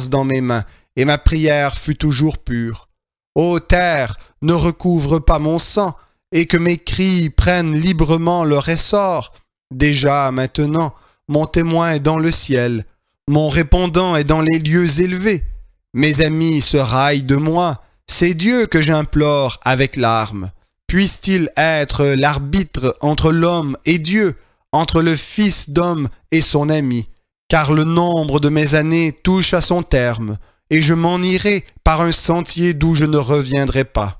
confiance dans mes mains, et ma prière fut toujours pure. Ô terre, ne recouvre pas mon sang, et que mes cris prennent librement leur essor. Déjà, maintenant, mon témoin est dans le ciel, mon répondant est dans les lieux élevés. Mes amis se raillent de moi, c'est Dieu que j'implore avec larmes. Puisse-t-il être l'arbitre entre l'homme et Dieu, entre le Fils d'homme et son ami, car le nombre de mes années touche à son terme, et je m'en irai par un sentier d'où je ne reviendrai pas.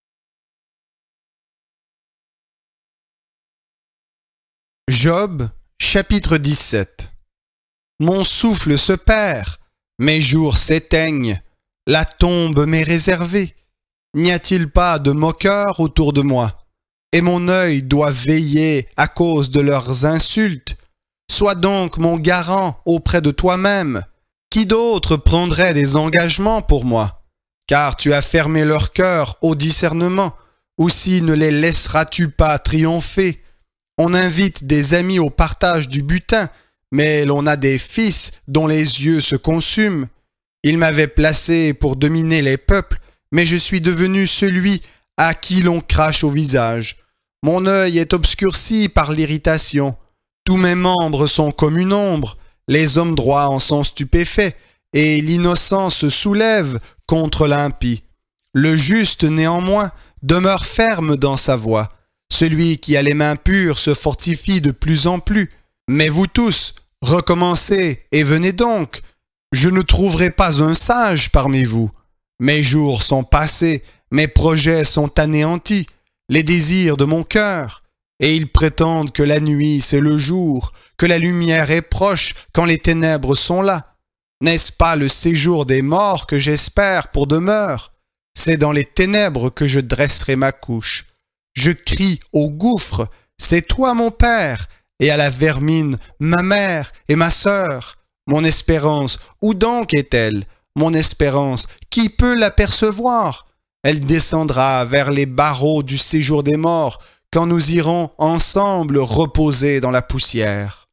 Job, chapitre 17. Mon souffle se perd, mes jours s'éteignent, la tombe m'est réservée. N'y a-t-il pas de moqueurs autour de moi? Et mon œil doit veiller à cause de leurs insultes. Sois donc mon garant auprès de toi-même. Qui d'autre prendrait des engagements pour moi? Car tu as fermé leur cœur au discernement. Aussi ne les laisseras-tu pas triompher? On invite des amis au partage du butin, mais l'on a des fils dont les yeux se consument. Ils m'avaient placé pour dominer les peuples, mais je suis devenu celui à qui l'on crache au visage. Mon œil est obscurci par l'irritation. Tous mes membres sont comme une ombre. Les hommes droits en sont stupéfaits, et l'innocent se soulève contre l'impie. Le juste, néanmoins, demeure ferme dans sa voie. Celui qui a les mains pures se fortifie de plus en plus. Mais vous tous, recommencez et venez donc. Je ne trouverai pas un sage parmi vous. Mes jours sont passés, mes projets sont anéantis, les désirs de mon cœur. Et ils prétendent que la nuit c'est le jour, que la lumière est proche quand les ténèbres sont là. N'est-ce pas le séjour des morts que j'espère pour demeure? C'est dans les ténèbres que je dresserai ma couche. Je crie au gouffre, c'est toi mon père, et à la vermine, ma mère et ma sœur. Mon espérance, où donc est-elle? Mon espérance, qui peut l'apercevoir? Elle descendra vers les barreaux du séjour des morts, quand nous irons ensemble reposer dans la poussière.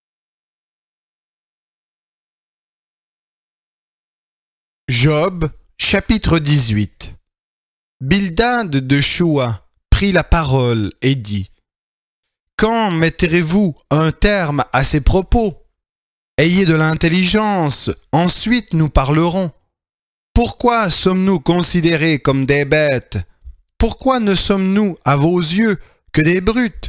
Job, chapitre 18. Bildad de Choua prit la parole et dit: Quand mettrez-vous un terme à ces propos? Ayez de l'intelligence, ensuite nous parlerons. Pourquoi sommes-nous considérés comme des bêtes? Pourquoi ne sommes-nous à vos yeux que des brutes?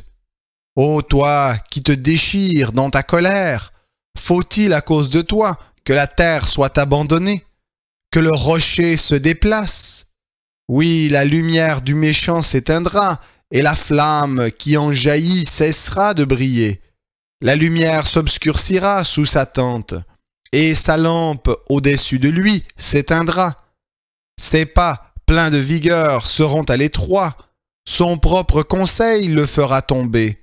Ô toi qui te déchires dans ta colère, faut-il à cause de toi que la terre soit abandonnée, que le rocher se déplace? Oui, la lumière du méchant s'éteindra, et la flamme qui en jaillit cessera de briller. La lumière s'obscurcira sous sa tente, et sa lampe au-dessus de lui s'éteindra. Ses pas, pleins de vigueur, seront à l'étroit. Son propre conseil le fera tomber.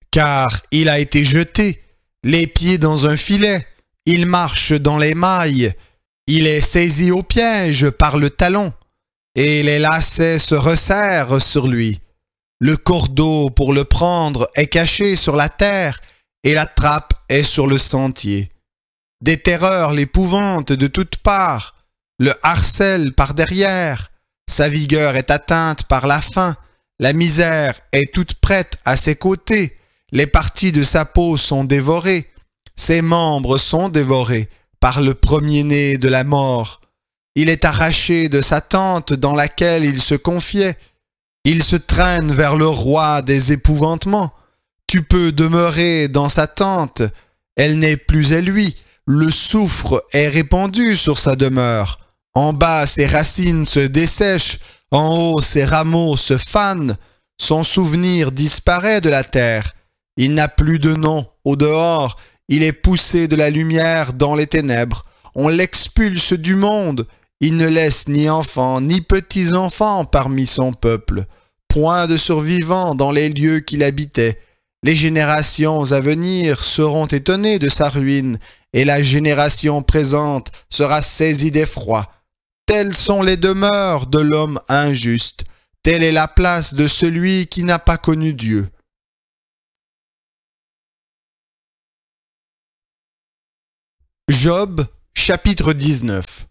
Car il a été jeté, les pieds dans un filet, il marche dans les mailles, il est saisi au piège par le talon, et les lacets se resserrent sur lui. Le cordeau pour le prendre est caché sur la terre, et la trappe est sur le sentier. Des terreurs l'épouvantent de toutes parts, le harcèlent par derrière. Sa vigueur est atteinte par la faim, la misère est toute prête à ses côtés, les parties de sa peau sont dévorées, ses membres sont dévorés par le premier-né de la mort. Il est arraché de sa tente dans laquelle il se confiait. Il se traîne vers le roi des épouvantements. Tu peux demeurer dans sa tente, elle n'est plus à lui, le soufre est répandu sur sa demeure. En bas, ses racines se dessèchent, en haut, ses rameaux se fanent, son souvenir disparaît de la terre. Il n'a plus de nom au dehors, il est poussé de la lumière dans les ténèbres. On l'expulse du monde, il ne laisse ni enfants ni petits-enfants parmi son peuple. Point de survivants dans les lieux qu'il habitait. Les générations à venir seront étonnées de sa ruine, et la génération présente sera saisie d'effroi. Telles sont les demeures de l'homme injuste, telle est la place de celui qui n'a pas connu Dieu. Job, Chapitre 19.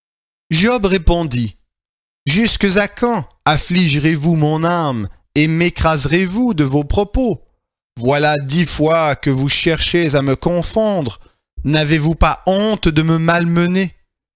Job répondit: Jusques à quand affligerez-vous mon âme et m'écraserez-vous de vos propos? Voilà 10 fois que vous cherchez à me confondre. N'avez-vous pas honte de me malmener?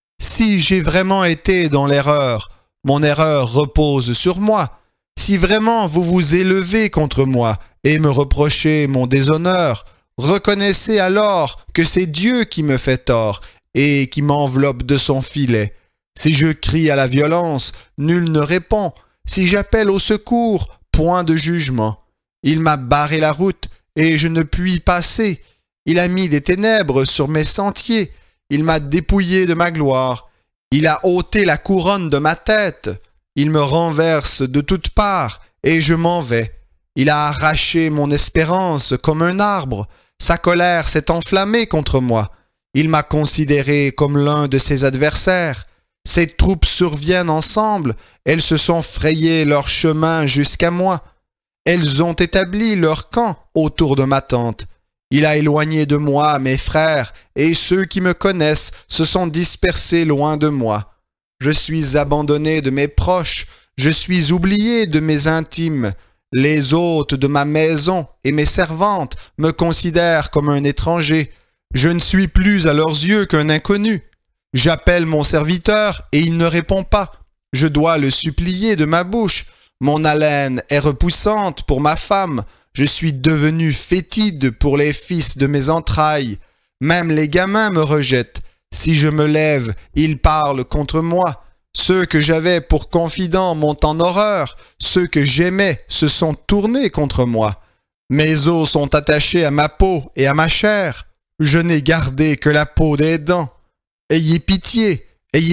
Si j'ai vraiment été dans l'erreur, mon erreur repose sur moi. Si vraiment vous vous élevez contre moi et me reprochez mon déshonneur, reconnaissez alors que c'est Dieu qui me fait tort et qui m'enveloppe de son filet. Si je crie à la violence, nul ne répond. Si j'appelle au secours, point de jugement. Il m'a barré la route et je ne puis passer. Il a mis des ténèbres sur mes sentiers. Il m'a dépouillé de ma gloire. Il a ôté la couronne de ma tête. Il me renverse de toutes parts et je m'en vais. Il a arraché mon espérance comme un arbre. Sa colère s'est enflammée contre moi. Il m'a considéré comme l'un de ses adversaires. Ses troupes surviennent ensemble. Elles se sont frayées leur chemin jusqu'à moi. Elles ont établi leur camp autour de ma tente. Il a éloigné de moi mes frères, et ceux qui me connaissent se sont dispersés loin de moi. Je suis abandonné de mes proches, je suis oublié de mes intimes. Les hôtes de ma maison et mes servantes me considèrent comme un étranger. Je ne suis plus à leurs yeux qu'un inconnu. J'appelle mon serviteur et il ne répond pas. Je dois le supplier de ma bouche. Mon haleine est repoussante pour ma femme. Je suis devenu fétide pour les fils de mes entrailles. Même les gamins me rejettent. Si je me lève, ils parlent contre moi. Ceux que j'avais pour confidents m'ont en horreur. Ceux que j'aimais se sont tournés contre moi. Mes os sont attachés à ma peau et à ma chair. Je n'ai gardé que la peau des dents. Ayez pitié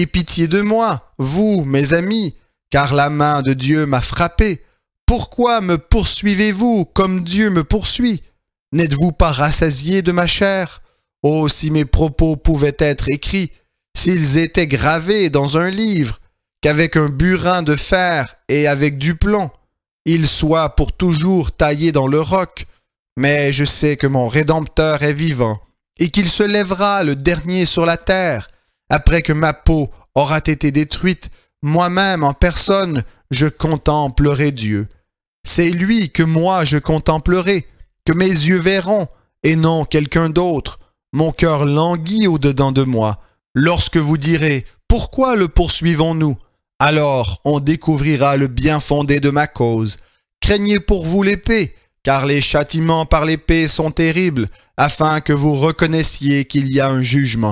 de moi, vous, mes amis, car la main de Dieu m'a frappé. Pourquoi me poursuivez-vous comme Dieu me poursuit? N'êtes-vous pas rassasiés de ma chair? Oh, si mes propos pouvaient être écrits, s'ils étaient gravés dans un livre, qu'avec un burin de fer et avec du plomb, ils soient pour toujours taillés dans le roc. Mais je sais que mon Rédempteur est vivant, et qu'il se lèvera le dernier sur la terre. Après que ma peau aura été détruite, moi-même en personne, je contemplerai Dieu. C'est lui que moi je contemplerai, que mes yeux verront, et non quelqu'un d'autre. Mon cœur languit au-dedans de moi. Lorsque vous direz « Pourquoi le poursuivons-nous » alors on découvrira le bien fondé de ma cause. Craignez pour vous l'épée, car les châtiments par l'épée sont terribles, afin que vous reconnaissiez qu'il y a un jugement.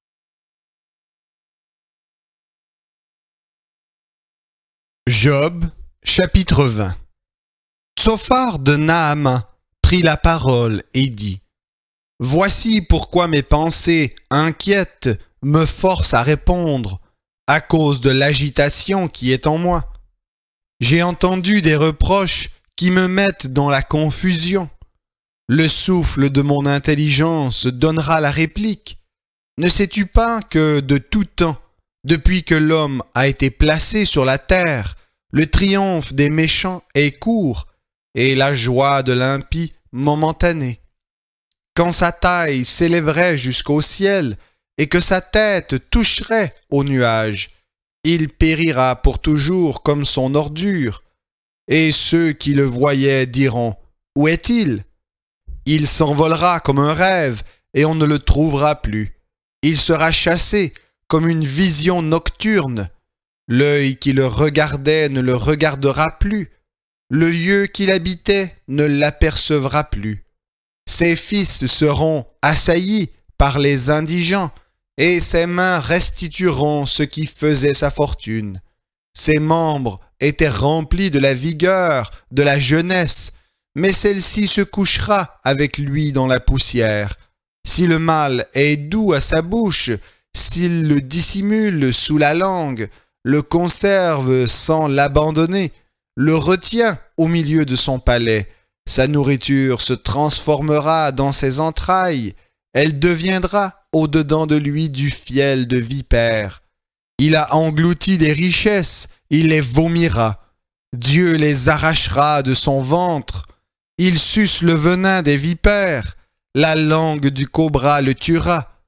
Job, chapitre 20. Tsophar de Naama prit la parole et dit: Voici pourquoi mes pensées inquiètes me forcent à répondre, à cause de l'agitation qui est en moi. J'ai entendu des reproches qui me mettent dans la confusion. Le souffle de mon intelligence donnera la réplique. Ne sais-tu pas que de tout temps, depuis que l'homme a été placé sur la terre, le triomphe des méchants est court et la joie de l'impie momentanée? Quand sa taille s'élèverait jusqu'au ciel et que sa tête toucherait aux nuages, il périra pour toujours comme son ordure. Et ceux qui le voyaient diront: Où est-il? Il s'envolera comme un rêve et on ne le trouvera plus. Il sera chassé comme une vision nocturne. L'œil qui le regardait ne le regardera plus. Le lieu qu'il habitait ne l'apercevra plus. Ses fils seront assaillis par les indigents, et ses mains restitueront ce qui faisait sa fortune. Ses membres étaient remplis de la vigueur, de la jeunesse, mais celle-ci se couchera avec lui dans la poussière. Si le mal est doux à sa bouche, s'il le dissimule sous la langue, le conserve sans l'abandonner, le retient au milieu de son palais, sa nourriture se transformera dans ses entrailles, elle deviendra au-dedans de lui du fiel de vipère. Il a englouti des richesses, il les vomira. Dieu les arrachera de son ventre. Il suce le venin des vipères, la langue du cobra le tuera.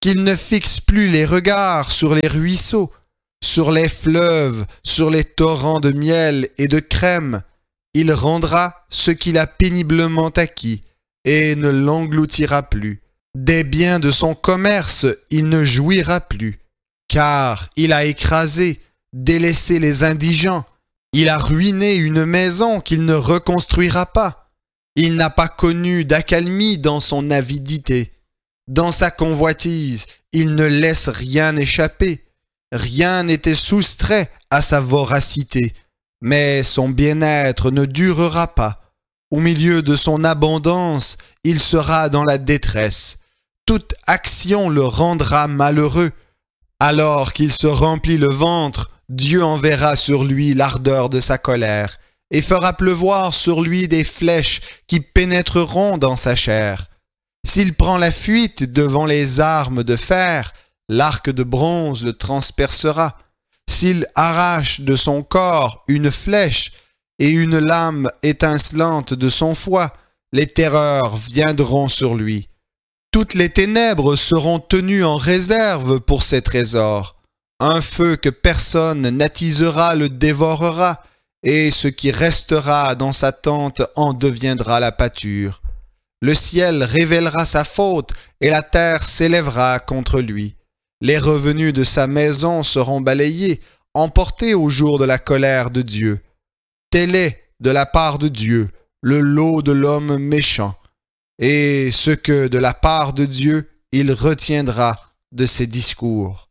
qu'il ne fixe plus les regards sur les ruisseaux, sur les fleuves, sur les torrents de miel et de crème. Il rendra ce qu'il a péniblement acquis et ne l'engloutira plus. Des biens de son commerce, il ne jouira plus, car il a écrasé, délaissé les indigents. Il a ruiné une maison qu'il ne reconstruira pas. Il n'a pas connu d'accalmie dans son avidité. Dans sa convoitise, il ne laisse rien échapper. Rien n'était soustrait à sa voracité. Mais son bien-être ne durera pas. Au milieu de son abondance, il sera dans la détresse. Toute action le rendra malheureux. Alors qu'il se remplit le ventre, Dieu enverra sur lui l'ardeur de sa colère et fera pleuvoir sur lui des flèches qui pénétreront dans sa chair. S'il prend la fuite devant les armes de fer, l'arc de bronze le transpercera. S'il arrache de son corps une flèche et une lame étincelante de son foie, les terreurs viendront sur lui. Toutes les ténèbres seront tenues en réserve pour ses trésors. Un feu que personne n'attisera le dévorera, et ce qui restera dans sa tente en deviendra la pâture. Le ciel révélera sa faute, et la terre s'élèvera contre lui. Les revenus de sa maison seront balayés, emportés au jour de la colère de Dieu. Tel est, de la part de Dieu, le lot de l'homme méchant, et ce que, de la part de Dieu, il retiendra de ses discours.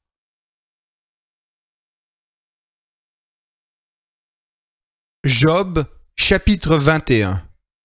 Job, chapitre 21.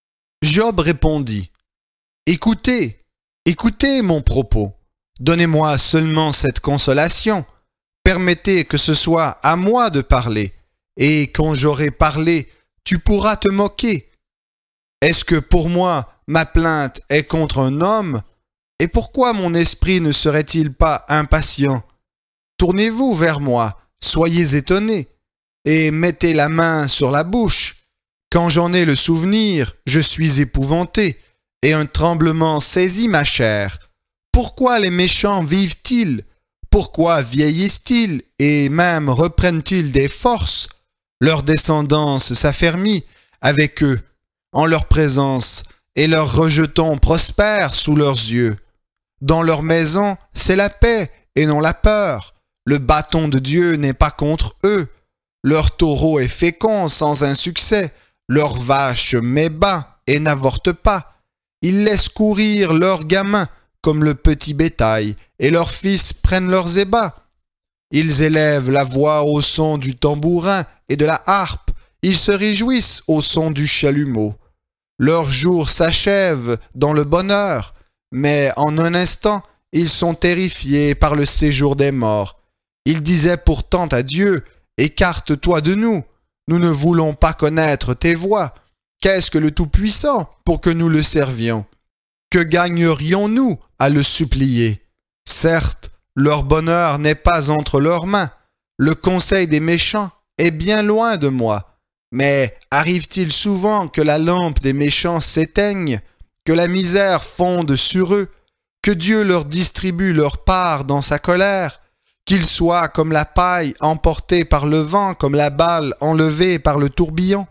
Job répondit, « Écoutez, écoutez mon propos. Donnez-moi seulement cette consolation. Permettez que ce soit à moi de parler, et quand j'aurai parlé, tu pourras te moquer. Est-ce que pour moi, ma plainte est contre un homme? Et pourquoi mon esprit ne serait-il pas impatient? Tournez-vous vers moi, soyez étonnés, et mettez la main sur la bouche. Quand j'en ai le souvenir, je suis épouvanté, et un tremblement saisit ma chair. Pourquoi les méchants vivent-ils? Pourquoi vieillissent-ils et même reprennent-ils des forces? Leur descendance s'affermit avec eux, en leur présence, et leurs rejetons prospèrent sous leurs yeux. Dans leur maison, c'est la paix et non la peur. Le bâton de Dieu n'est pas contre eux. Leur taureau est fécond sans un succès. Leur vache met bas et n'avorte pas. Ils laissent courir leurs gamins comme le petit bétail, et leurs fils prennent leurs ébats. Ils élèvent la voix au son du tambourin et de la harpe. Ils se réjouissent au son du chalumeau. Leurs jours s'achèvent dans le bonheur, mais en un instant, ils sont terrifiés par le séjour des morts. Ils disaient pourtant à Dieu, « Écarte-toi de nous, nous ne voulons pas connaître tes voies. Qu'est-ce que le Tout-Puissant pour que nous le servions? Que gagnerions-nous à le supplier? Certes, leur bonheur n'est pas entre leurs mains. Le conseil des méchants est bien loin de moi. Mais arrive-t-il souvent que la lampe des méchants s'éteigne, que la misère fonde sur eux, que Dieu leur distribue leur part dans sa colère, qu'ils soient comme la paille emportée par le vent, comme la balle enlevée par le tourbillon?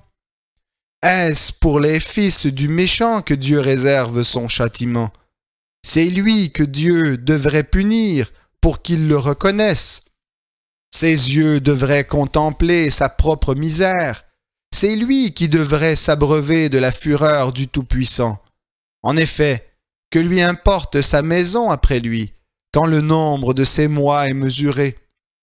Est-ce pour les fils du méchant que Dieu réserve son châtiment? C'est lui que Dieu devrait punir pour qu'il le reconnaisse. Ses yeux devraient contempler sa propre misère. C'est lui qui devrait s'abreuver de la fureur du Tout-Puissant. En effet, que lui importe sa maison après lui, quand le nombre de ses mois est mesuré?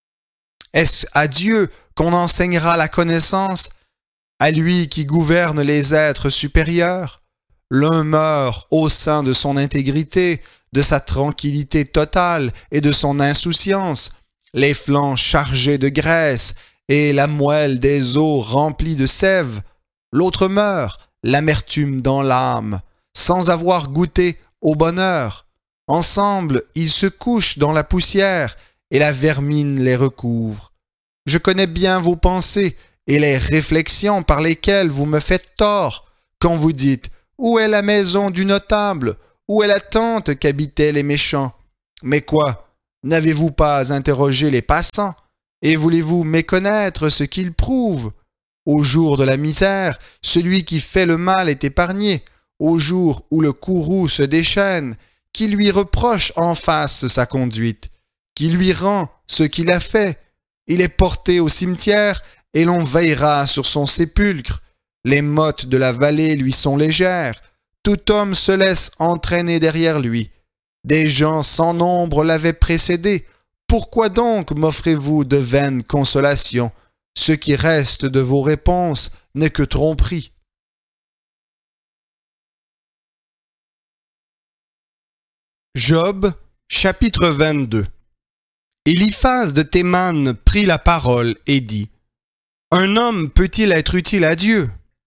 Est-ce à Dieu qu'on enseignera la connaissance? À lui qui gouverne les êtres supérieurs? L'un meurt au sein de son intégrité, de sa tranquillité totale et de son insouciance, les flancs chargés de graisse et la moelle des os remplie de sève. L'autre meurt, l'amertume dans l'âme, sans avoir goûté au bonheur. Ensemble, ils se couchent dans la poussière et la vermine les recouvre. Je connais bien vos pensées et les réflexions par lesquelles vous me faites tort quand vous dites « Où est la maison du notable? Où est la tente qu'habitaient les méchants? Mais quoi? N'avez-vous pas interrogé les passants? Et voulez-vous méconnaître ce qu'ils prouvent? Au jour de la misère, celui qui fait le mal est épargné. Au jour où le courroux se déchaîne, qui lui reproche en face sa conduite? Qui lui rend ce qu'il a fait? Il est porté au cimetière et l'on veillera sur son sépulcre. Les mottes de la vallée lui sont légères. Tout homme se laisse entraîner derrière lui. Des gens sans nombre l'avaient précédé. Pourquoi donc m'offrez-vous de vaines consolations? Ce qui reste de vos réponses n'est que tromperie. Job, chapitre 22. Eliphaz de Théman prit la parole et dit: Un homme peut-il être utile à Dieu?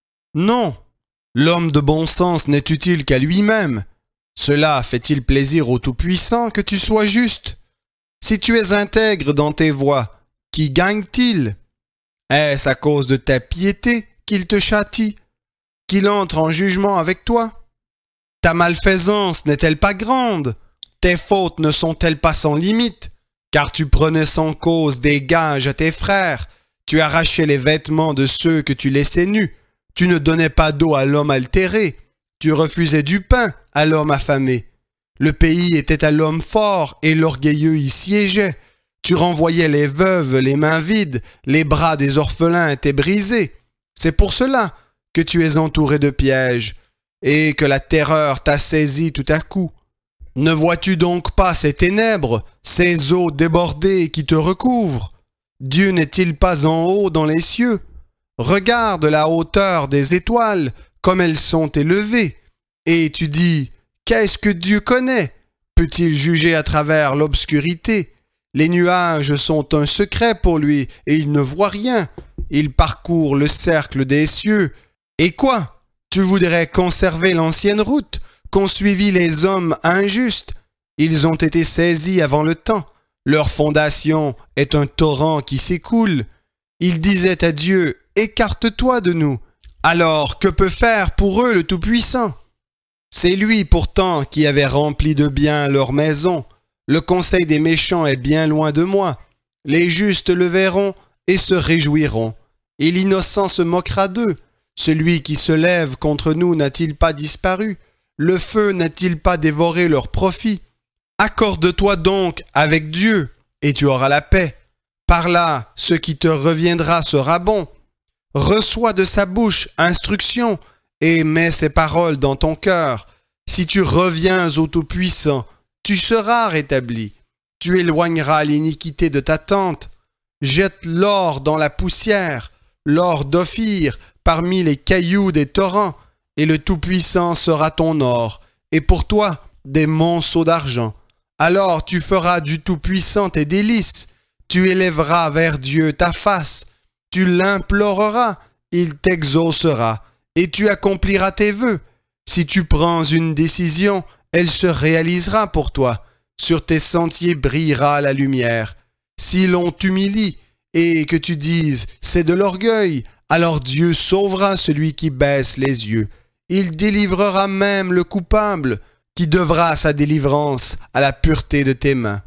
Non, l'homme de bon sens n'est utile qu'à lui-même. Cela fait-il plaisir au Tout-Puissant que tu sois juste? Si tu es intègre dans tes voies, qui gagne-t-il? Est-ce à cause de ta piété qu'il te châtie, qu'il entre en jugement avec toi? Ta malfaisance n'est-elle pas grande? Tes fautes ne sont-elles pas sans limite? Car tu prenais sans cause des gages à tes frères, tu arrachais les vêtements de ceux que tu laissais nus, tu ne donnais pas d'eau à l'homme altéré, tu refusais du pain à l'homme affamé. Le pays était à l'homme fort et l'orgueilleux y siégeait. Tu renvoyais les veuves les mains vides, les bras des orphelins étaient brisés. C'est pour cela que tu es entouré de pièges et que la terreur t'a saisi tout à coup. Ne vois-tu donc pas ces ténèbres, ces eaux débordées qui te recouvrent? Dieu n'est-il pas en haut dans les cieux? Regarde la hauteur des étoiles, comme elles sont élevées. Et tu dis: qu'est-ce que Dieu connaît? Peut-il juger à travers l'obscurité? Les nuages sont un secret pour lui, et il ne voit rien. Il parcourt le cercle des cieux. Et quoi? Tu voudrais conserver l'ancienne route, qu'ont suivi les hommes injustes? Ils ont été saisis avant le temps. Leur fondation est un torrent qui s'écoule. Ils disaient à Dieu: écarte-toi de nous. Alors que peut faire pour eux le Tout-Puissant? C'est lui pourtant qui avait rempli de bien leur maison. Le conseil des méchants est bien loin de moi. Les justes le verront et se réjouiront. Et l'innocent se moquera d'eux. Celui qui se lève contre nous n'a-t-il pas disparu? Le feu n'a-t-il pas dévoré leur profit? Accorde-toi donc avec Dieu, et tu auras la paix. Par là, ce qui te reviendra sera bon. Reçois de sa bouche instruction, et mets ses paroles dans ton cœur. Si tu reviens au Tout-Puissant, tu seras rétabli. Tu éloigneras l'iniquité de ta tente. Jette l'or dans la poussière, l'or d'Ophir parmi les cailloux des torrents, et le Tout-Puissant sera ton or, et pour toi des monceaux d'argent. Alors tu feras du Tout-Puissant tes délices, tu élèveras vers Dieu ta face, tu l'imploreras, il t'exaucera, et tu accompliras tes vœux. Si tu prends une décision, elle se réalisera pour toi. Sur tes sentiers brillera la lumière. Si l'on t'humilie et que tu dises « c'est de l'orgueil », alors Dieu sauvera celui qui baisse les yeux. Il délivrera même le coupable, qui devra sa délivrance à la pureté de tes mains.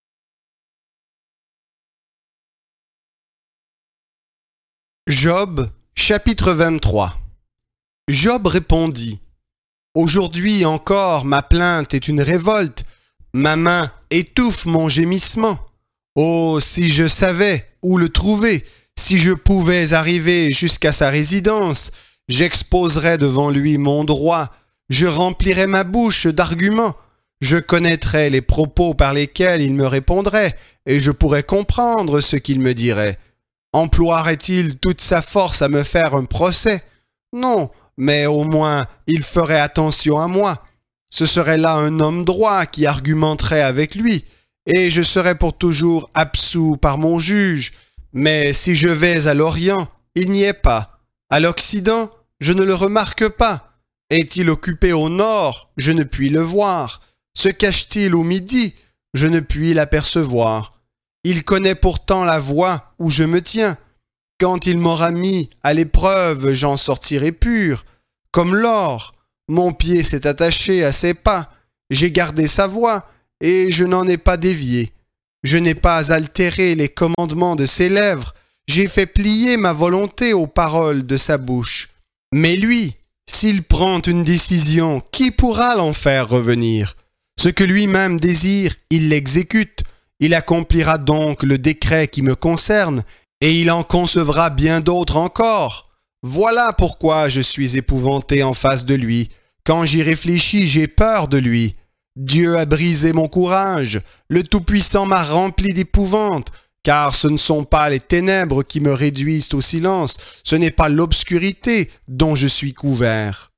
Job, chapitre 23. Job répondit: Aujourd'hui encore ma plainte est une révolte, ma main étouffe mon gémissement. Oh, si je savais où le trouver, si je pouvais arriver jusqu'à sa résidence, j'exposerais devant lui mon droit, je remplirais ma bouche d'arguments, je connaîtrais les propos par lesquels il me répondrait, et je pourrais comprendre ce qu'il me dirait. Emploierait-il toute sa force à me faire un procès? Non, mais au moins il ferait attention à moi. Ce serait là un homme droit qui argumenterait avec lui, et je serais pour toujours absous par mon juge. Mais si je vais à l'Orient, il n'y est pas. À l'Occident, je ne le remarque pas. Est-il occupé au nord? Je ne puis le voir. Se cache-t-il au midi? Je ne puis l'apercevoir. Il connaît pourtant la voie où je me tiens. Quand il m'aura mis à l'épreuve, j'en sortirai pur. Comme l'or, mon pied s'est attaché à ses pas. J'ai gardé sa voie, et je n'en ai pas dévié. Je n'ai pas altéré les commandements de ses lèvres, j'ai fait plier ma volonté aux paroles de sa bouche. Mais lui, s'il prend une décision, qui pourra l'en faire revenir? Ce que lui-même désire, il l'exécute. Il accomplira donc le décret qui me concerne, et il en concevra bien d'autres encore. Voilà pourquoi je suis épouvanté en face de lui. Quand j'y réfléchis, j'ai peur de lui. Dieu a brisé mon courage, le Tout-Puissant m'a rempli d'épouvante, car ce ne sont pas les ténèbres qui me réduisent au silence, ce n'est pas l'obscurité dont je suis couvert.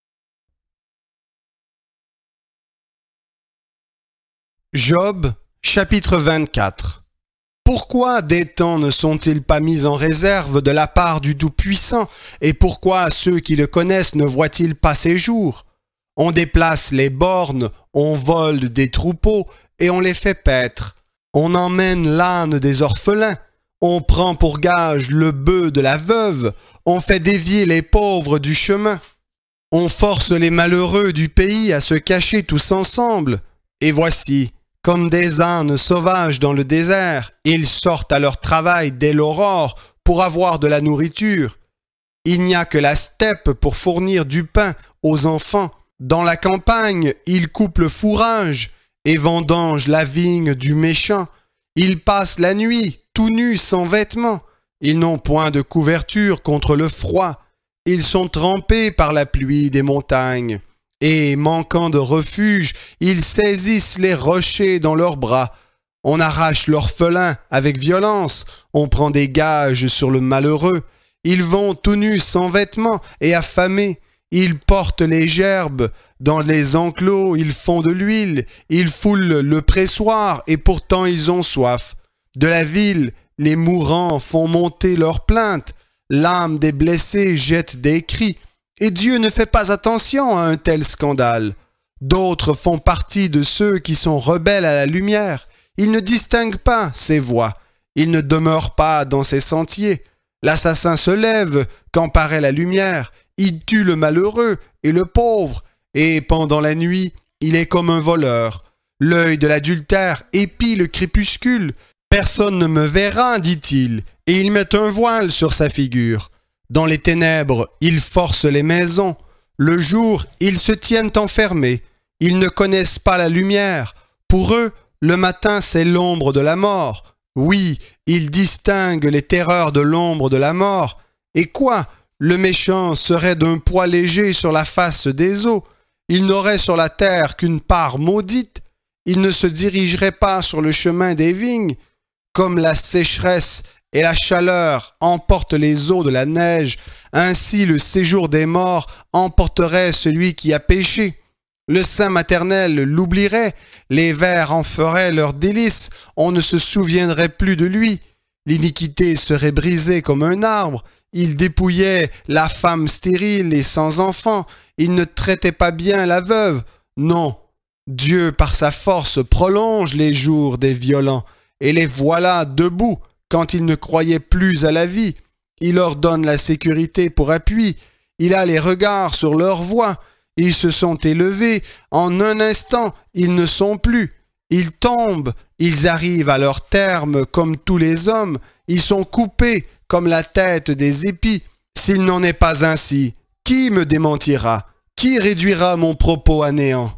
Job, chapitre 24. Pourquoi des temps ne sont-ils pas mis en réserve de la part du Tout-Puissant, et pourquoi ceux qui le connaissent ne voient-ils pas ses jours? On déplace les bornes, on vole des troupeaux, et on les fait paître. On emmène l'âne des orphelins, on prend pour gage le bœuf de la veuve, on fait dévier les pauvres du chemin. On force les malheureux du pays à se cacher tous ensemble, et voici, comme des ânes sauvages dans le désert, ils sortent à leur travail dès l'aurore pour avoir de la nourriture. Il n'y a que la steppe pour fournir du pain aux enfants. Dans la campagne, ils coupent le fourrage et vendangent la vigne du méchant. Ils passent la nuit, tout nus, sans vêtements. Ils n'ont point de couverture contre le froid. Ils sont trempés par la pluie des montagnes. Et, manquant de refuge, ils saisissent les rochers dans leurs bras. On arrache l'orphelin avec violence, on prend des gages sur le malheureux. Ils vont tout nus sans vêtements et affamés. Ils portent les gerbes, dans les enclos ils font de l'huile, ils foulent le pressoir et pourtant ils ont soif. De la ville, les mourants font monter leurs plaintes, l'âme des blessés jette des cris, et Dieu ne fait pas attention à un tel scandale. D'autres font partie de ceux qui sont rebelles à la lumière, ils ne distinguent pas ses voies, ils ne demeurent pas dans ses sentiers. L'assassin se lève quand paraît la lumière, il tue le malheureux et le pauvre, et pendant la nuit, il est comme un voleur. L'œil de l'adultère épie le crépuscule. Personne ne me verra, dit-il, et il met un voile sur sa figure. Dans les ténèbres, ils forcent les maisons. Le jour, ils se tiennent enfermés. Ils ne connaissent pas la lumière. Pour eux, le matin, c'est l'ombre de la mort. Oui, ils distinguent les terreurs de l'ombre de la mort. Et quoi? Le méchant serait d'un poids léger sur la face des eaux. Il n'aurait sur la terre qu'une part maudite. Il ne se dirigerait pas sur le chemin des vignes. Comme la sécheresse et la chaleur emportent les eaux de la neige, ainsi le séjour des morts emporterait celui qui a péché. Le sein maternel l'oublierait, les vers en feraient leur délice, on ne se souviendrait plus de lui. L'iniquité serait brisée comme un arbre. Il dépouillait la femme stérile et sans enfant. Il ne traitait pas bien la veuve. Non, Dieu par sa force prolonge les jours des violents et les voilà debout quand ils ne croyaient plus à la vie. Il leur donne la sécurité pour appui. Il a les regards sur leur voie. Ils se sont élevés. En un instant, ils ne sont plus. Ils tombent. Ils arrivent à leur terme comme tous les hommes. Ils sont coupés comme la tête des épis. S'il n'en est pas ainsi, qui me démentira? Qui réduira mon propos à néant?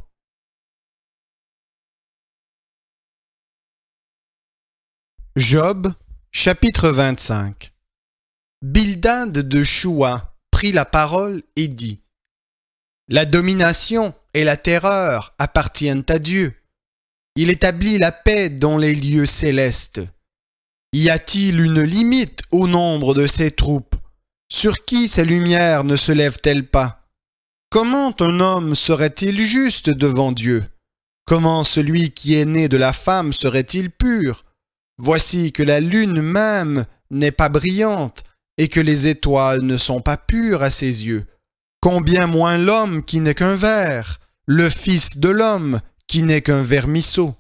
Job, chapitre 25. Bildad de Choua prit la parole et dit: La domination et la terreur appartiennent à Dieu. Il établit la paix dans les lieux célestes. Y a-t-il une limite au nombre de ses troupes? Sur qui ses lumières ne se lèvent-elles pas? Comment un homme serait-il juste devant Dieu? Comment celui qui est né de la femme serait-il pur? Voici que la lune même n'est pas brillante et que les étoiles ne sont pas pures à ses yeux. Combien moins l'homme qui n'est qu'un ver, le fils de l'homme qui n'est qu'un vermisseau.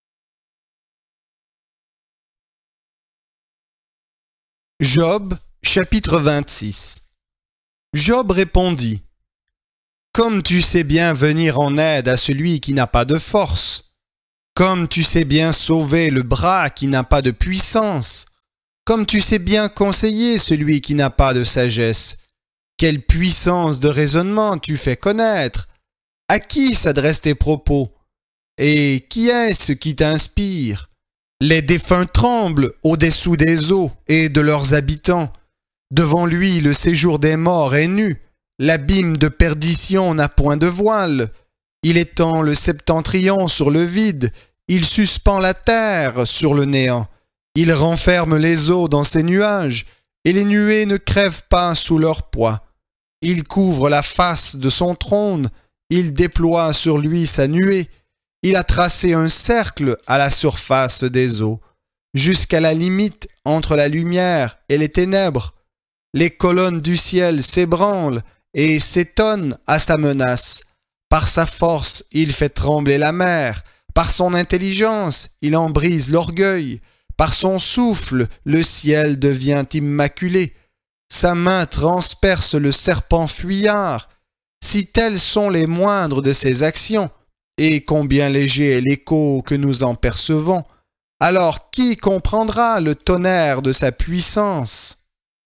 Job, chapitre 26. Job répondit: Comme tu sais bien venir en aide à celui qui n'a pas de force, Comme tu sais bien sauver le bras qui n'a pas de puissance, comme tu sais bien conseiller celui qui n'a pas de sagesse, quelle puissance de raisonnement tu fais connaître! À qui s'adressent tes propos? Et qui est-ce qui t'inspire? Les défunts tremblent au-dessous des eaux et de leurs habitants. Devant lui, le séjour des morts est nu. L'abîme de perdition n'a point de voile. Il étend le septentrion sur le vide. Il suspend la terre sur le néant. Il renferme les eaux dans ses nuages, et les nuées ne crèvent pas sous leur poids. Il couvre la face de son trône. Il déploie sur lui sa nuée. Il a tracé un cercle à la surface des eaux, jusqu'à la limite entre la lumière et les ténèbres. Les colonnes du ciel s'ébranlent et s'étonnent à sa menace. Par sa force, il fait trembler la mer. Par son intelligence, il en brise l'orgueil. Par son souffle, le ciel devient immaculé. Sa main transperce le serpent fuyard. Si telles sont les moindres de ses actions, et combien léger est l'écho que nous en percevons, alors qui comprendra le tonnerre de sa puissance?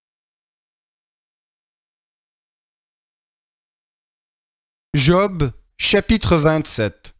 Job, chapitre 27.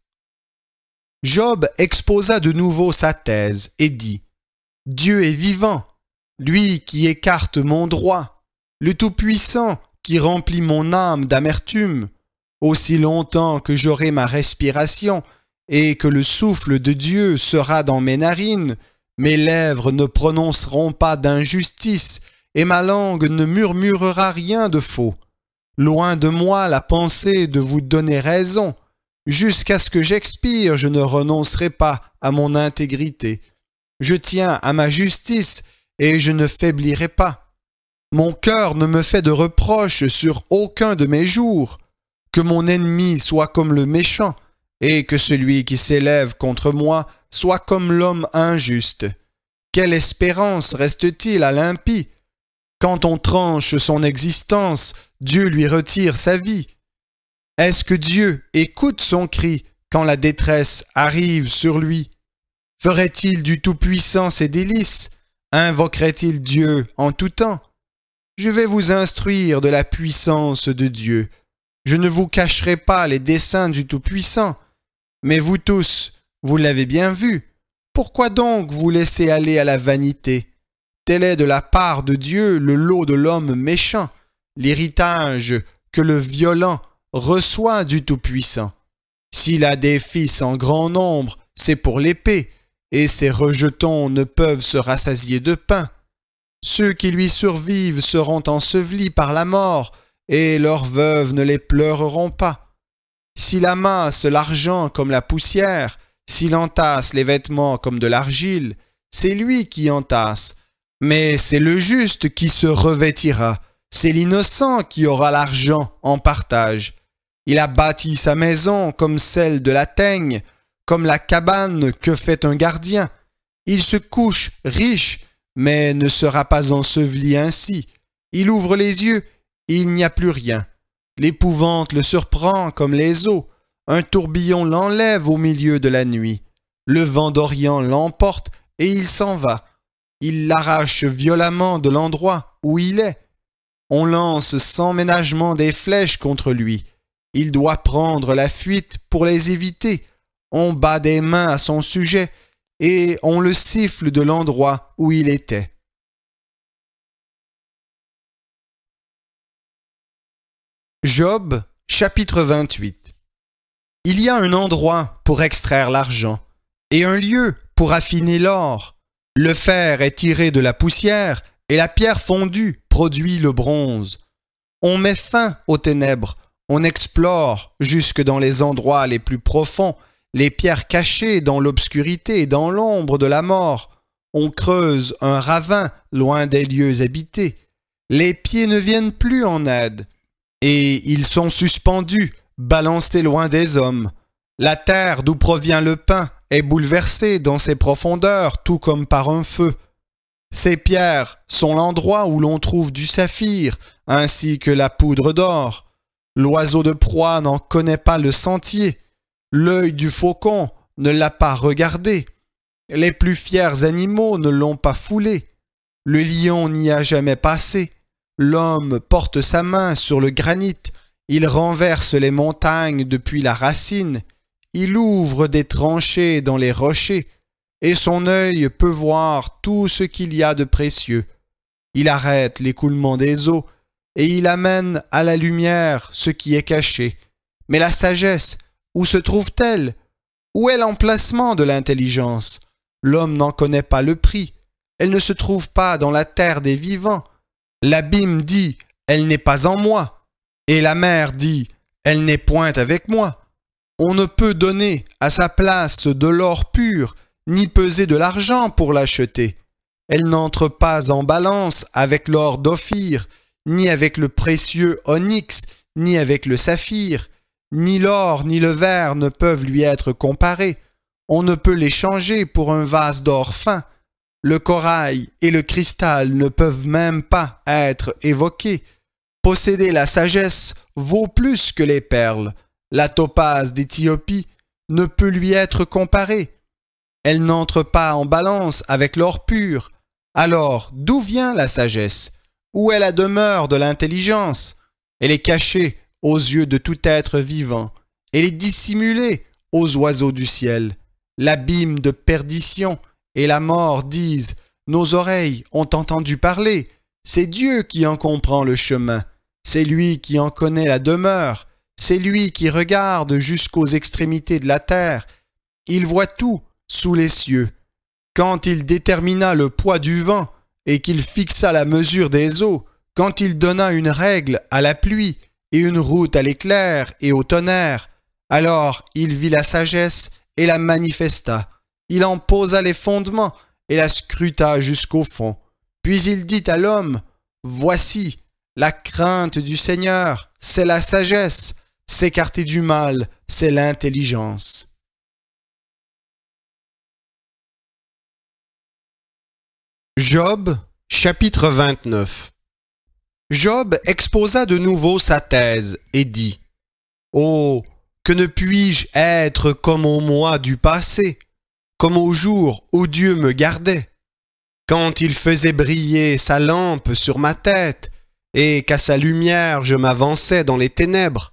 Job exposa de nouveau sa thèse et dit: Dieu est vivant, lui qui écarte mon droit, le Tout-Puissant qui remplit mon âme d'amertume. Aussi longtemps que j'aurai ma respiration et que le souffle de Dieu sera dans mes narines, mes lèvres ne prononceront pas d'injustice et ma langue ne murmurera rien de faux. Loin de moi la pensée de vous donner raison. Jusqu'à ce que j'expire, je ne renoncerai pas à mon intégrité. Je tiens à ma justice et je ne faiblirai pas. Mon cœur ne me fait de reproches sur aucun de mes jours. Que mon ennemi soit comme le méchant, et que celui qui s'élève contre moi soit comme l'homme injuste. Quelle espérance reste-t-il à l'impie? Quand on tranche son existence, Dieu lui retire sa vie. Est-ce que Dieu écoute son cri quand la détresse arrive sur lui? Ferait-il du Tout-Puissant ses délices? Invoquerait-il Dieu en tout temps? Je vais vous instruire de la puissance de Dieu. Je ne vous cacherai pas les desseins du Tout-Puissant. Mais vous tous, vous l'avez bien vu. Pourquoi donc vous laissez aller à la vanité? Tel est de la part de Dieu le lot de l'homme méchant, l'héritage que le violent reçoit du Tout-Puissant. S'il a des fils en grand nombre, c'est pour l'épée, et ses rejetons ne peuvent se rassasier de pain. Ceux qui lui survivent seront ensevelis par la mort, et leurs veuves ne les pleureront pas. S'il amasse l'argent comme la poussière, s'il entasse les vêtements comme de l'argile, c'est lui qui entasse, mais c'est le juste qui se revêtira, c'est l'innocent qui aura l'argent en partage. Il a bâti sa maison comme celle de la teigne, comme la cabane que fait un gardien. Il se couche riche, mais ne sera pas enseveli ainsi. Il ouvre les yeux, il n'y a plus rien. L'épouvante le surprend comme les eaux. Un tourbillon l'enlève au milieu de la nuit. Le vent d'Orient l'emporte et il s'en va. Il l'arrache violemment de l'endroit où il est. On lance sans ménagement des flèches contre lui. Il doit prendre la fuite pour les éviter. On bat des mains à son sujet et on le siffle de l'endroit où il était. Job, chapitre 28. Il y a un endroit pour extraire l'argent et un lieu pour affiner l'or. Le fer est tiré de la poussière et la pierre fondue produit le bronze. On met fin aux ténèbres, on explore jusque dans les endroits les plus profonds, les pierres cachées dans l'obscurité et dans l'ombre de la mort. On creuse un ravin loin des lieux habités. Les pieds ne viennent plus en aide. Et ils sont suspendus, balancés loin des hommes. La terre d'où provient le pain est bouleversée dans ses profondeurs, tout comme par un feu. Ces pierres sont l'endroit où l'on trouve du saphir, ainsi que la poudre d'or. L'oiseau de proie n'en connaît pas le sentier. L'œil du faucon ne l'a pas regardé. Les plus fiers animaux ne l'ont pas foulé. Le lion n'y a jamais passé. L'homme porte sa main sur le granit. Il renverse les montagnes depuis la racine. Il ouvre des tranchées dans les rochers. Et son œil peut voir tout ce qu'il y a de précieux. Il arrête l'écoulement des eaux. Et il amène à la lumière ce qui est caché. Mais la sagesse, où se trouve-t-elle? Où est l'emplacement de l'intelligence? L'homme n'en connaît pas le prix. Elle ne se trouve pas dans la terre des vivants. L'abîme dit, elle n'est pas en moi. Et la mer dit, elle n'est point avec moi. On ne peut donner à sa place de l'or pur, ni peser de l'argent pour l'acheter. Elle n'entre pas en balance avec l'or d'Ophir, ni avec le précieux onyx, ni avec le saphir. Ni l'or ni le verre ne peuvent lui être comparés. On ne peut les changer pour un vase d'or fin. Le corail et le cristal ne peuvent même pas être évoqués. Posséder la sagesse vaut plus que les perles. La topaze d'Éthiopie ne peut lui être comparée. Elle n'entre pas en balance avec l'or pur. Alors, d'où vient la sagesse? Où est la demeure de l'intelligence? Elle est cachée aux yeux de tout être vivant. Elle est dissimulée aux oiseaux du ciel. L'abîme de perdition et la mort disent « Nos oreilles ont entendu parler. C'est Dieu qui en comprend le chemin. C'est lui qui en connaît la demeure. C'est lui qui regarde jusqu'aux extrémités de la terre. Il voit tout sous les cieux. Quand il détermina le poids du vent et qu'il fixa la mesure des eaux, quand il donna une règle à la pluie et une route à l'éclair et au tonnerre, alors il vit la sagesse et la manifesta. Il en posa les fondements et la scruta jusqu'au fond. Puis il dit à l'homme, « Voici, la crainte du Seigneur, c'est la sagesse, s'écarter du mal, c'est l'intelligence. » Job, chapitre 29. Job exposa de nouveau sa thèse et dit « Oh, que ne puis-je être comme au mois du passé, comme au jour où Dieu me gardait, quand il faisait briller sa lampe sur ma tête et qu'à sa lumière je m'avançais dans les ténèbres,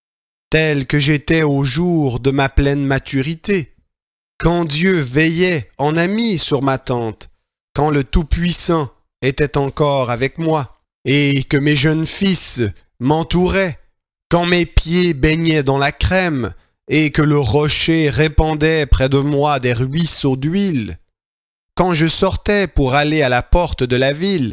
tel que j'étais au jour de ma pleine maturité, quand Dieu veillait en ami sur ma tente, quand le Tout-Puissant était encore avec moi, et que mes jeunes fils m'entouraient, quand mes pieds baignaient dans la crème, et que le rocher répandait près de moi des ruisseaux d'huile, quand je sortais pour aller à la porte de la ville,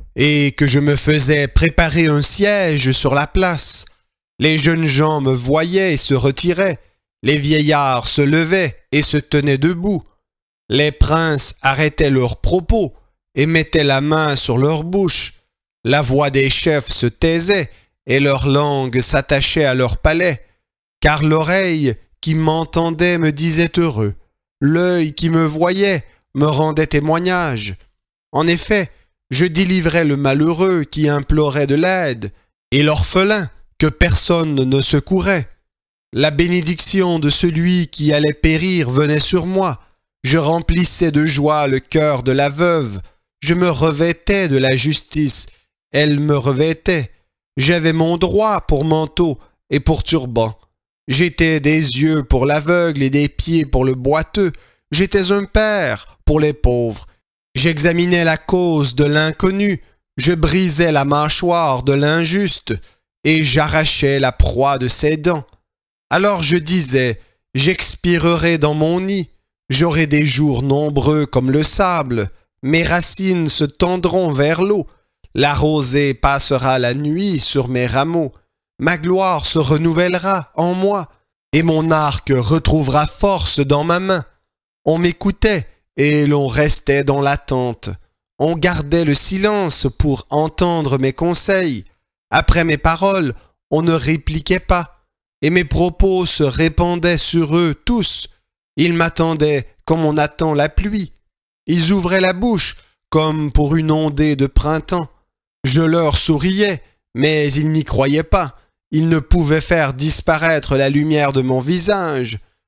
et que je me faisais préparer un siège sur la place, les jeunes gens me voyaient et se retiraient, les vieillards se levaient et se tenaient debout, les princes arrêtaient leurs propos et mettaient la main sur leur bouche, la voix des chefs se taisait et leur langue s'attachait à leur palais, car l'oreille qui m'entendait me disait heureux, l'œil qui me voyait me rendait témoignage. En effet, je délivrais le malheureux qui implorait de l'aide, et l'orphelin que personne ne secourait. La bénédiction de celui qui allait périr venait sur moi. Je remplissais de joie le cœur de la veuve. Je me revêtais de la justice. Elle me revêtait. J'avais mon droit pour manteau et pour turban. J'étais des yeux pour l'aveugle et des pieds pour le boiteux. J'étais un père pour les pauvres. J'examinais la cause de l'inconnu. Je brisais la mâchoire de l'injuste et j'arrachais la proie de ses dents. Alors je disais, j'expirerai dans mon nid. J'aurai des jours nombreux comme le sable. Mes racines se tendront vers l'eau. La rosée passera la nuit sur mes rameaux. Ma gloire se renouvellera en moi, et mon arc retrouvera force dans ma main. On m'écoutait, et l'on restait dans l'attente. On gardait le silence pour entendre mes conseils. Après mes paroles, on ne répliquait pas, et mes propos se répandaient sur eux tous. Ils m'attendaient comme on attend la pluie. Ils ouvraient la bouche comme pour une ondée de printemps. Je leur souriais, mais ils n'y croyaient pas. Ils ne pouvaient faire disparaître la lumière de mon visage.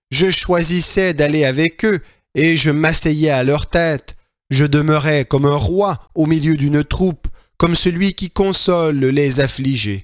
Je choisissais d'aller avec eux, et je m'asseyais à leur tête. Je demeurais comme un roi au milieu d'une troupe, comme celui qui console les affligés.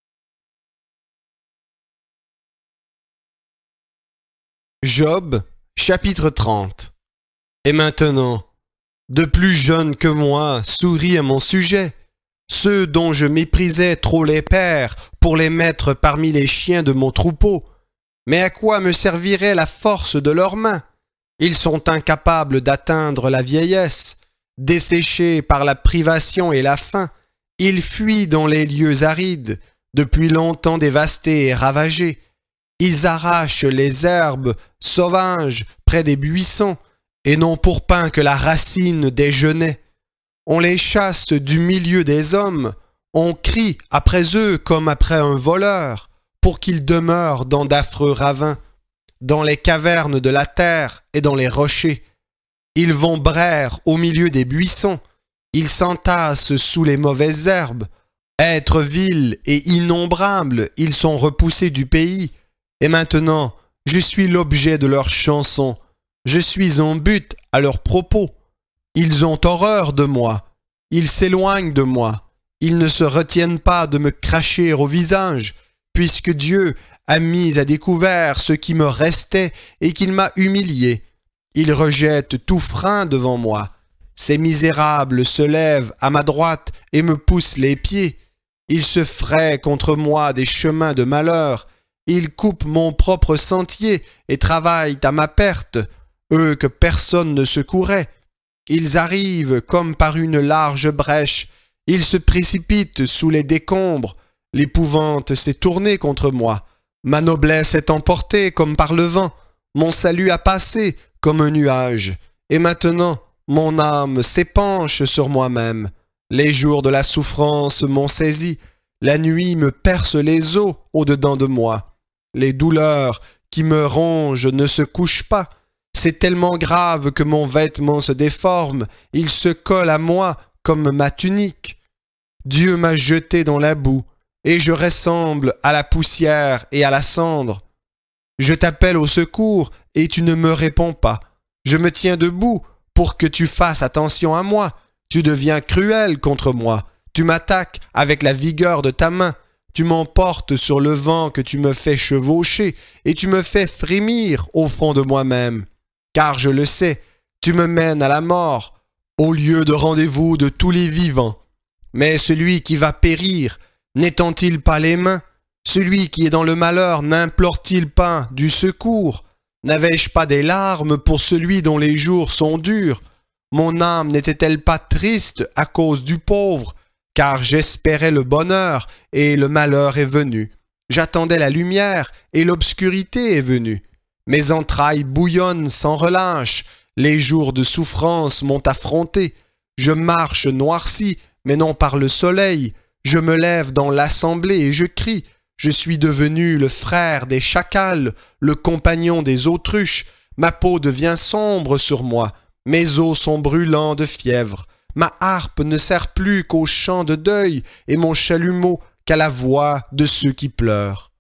Job, chapitre 30. Et maintenant, de plus jeunes que moi sourient à mon sujet, ceux dont je méprisais trop les pères pour les mettre parmi les chiens de mon troupeau. Mais à quoi me servirait la force de leurs mains? Ils sont incapables d'atteindre la vieillesse, desséchés par la privation et la faim. Ils fuient dans les lieux arides, depuis longtemps dévastés et ravagés. Ils arrachent les herbes sauvages près des buissons, et n'ont pour pain que la racine des genêts. On les chasse du milieu des hommes, on crie après eux comme après un voleur, pour qu'ils demeurent dans d'affreux ravins, dans les cavernes de la terre et dans les rochers. Ils vont braire au milieu des buissons, ils s'entassent sous les mauvaises herbes. Êtres vils et innombrables, ils sont repoussés du pays. Et maintenant, je suis l'objet de leurs chansons, je suis en but à leurs propos. Ils ont horreur de moi, ils s'éloignent de moi, ils ne se retiennent pas de me cracher au visage, puisque Dieu a mis à découvert ce qui me restait et qu'il m'a humilié. Ils rejettent tout frein devant moi. Ces misérables se lèvent à ma droite et me poussent les pieds. Ils se fraient contre moi des chemins de malheur. Ils coupent mon propre sentier et travaillent à ma perte, eux que personne ne secourait. Ils arrivent comme par une large brèche. Ils se précipitent sous les décombres. L'épouvante s'est tournée contre moi. Ma noblesse est emportée comme par le vent. Mon salut a passé comme un nuage. Et maintenant, mon âme s'épanche sur moi-même. Les jours de la souffrance m'ont saisi. La nuit me perce les os au-dedans de moi. Les douleurs qui me rongent ne se couchent pas. C'est tellement grave que mon vêtement se déforme. Il se colle à moi comme ma tunique. Dieu m'a jeté dans la boue, et je ressemble à la poussière et à la cendre. Je t'appelle au secours, et tu ne me réponds pas. Je me tiens debout pour que tu fasses attention à moi. Tu deviens cruel contre moi. Tu m'attaques avec la vigueur de ta main. Tu m'emportes sur le vent que tu me fais chevaucher, et tu me fais frémir au fond de moi-même. Car je le sais, tu me mènes à la mort, au lieu de rendez-vous de tous les vivants. Mais celui qui va périr, n'étend-il pas les mains? Celui qui est dans le malheur n'implore-t-il pas du secours? N'avais-je pas des larmes pour celui dont les jours sont durs? Mon âme n'était-elle pas triste à cause du pauvre? Car j'espérais le bonheur, et le malheur est venu. J'attendais la lumière, et l'obscurité est venue. Mes entrailles bouillonnent sans relâche, les jours de souffrance m'ont affronté. Je marche noirci, mais non par le soleil. Je me lève dans l'assemblée et je crie. Je suis devenu le frère des chacals, le compagnon des autruches. Ma peau devient sombre sur moi, mes os sont brûlants de fièvre. Ma harpe ne sert plus qu'au chant de deuil et mon chalumeau qu'à la voix de ceux qui pleurent.